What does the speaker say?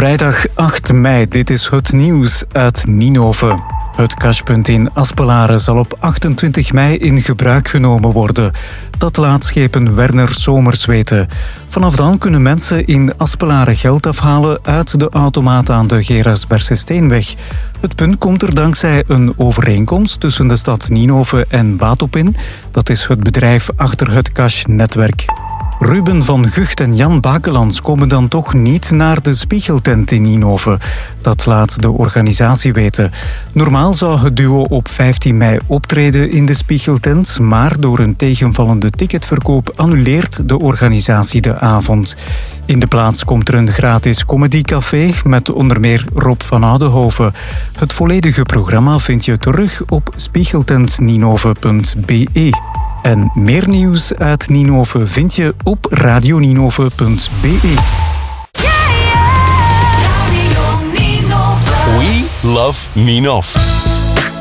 Vrijdag 8 mei, dit is het nieuws uit Ninove. Het cashpunt in Aspelaren zal op 28 mei in gebruik genomen worden. Dat laat schepen Werner Somers weten. Vanaf dan kunnen mensen in Aspelaren geld afhalen uit de automaat aan de Gerardsbergse-Steenweg. Het punt komt er dankzij een overeenkomst tussen de stad Ninove en Batopin. Dat is het bedrijf achter het cash-netwerk. Ruben van Gucht en Jan Bakelands komen dan toch niet naar de Spiegeltent in Ninove. Dat laat de organisatie weten. Normaal zou het duo op 15 mei optreden in de Spiegeltent, maar door een tegenvallende ticketverkoop annuleert de organisatie de avond. In de plaats komt er een gratis comedycafé met onder meer Rob van Oudenhoven. Het volledige programma vind je terug op spiegeltentninove.be. En meer nieuws uit Ninove vind je op radioninove.be. We love Ninove.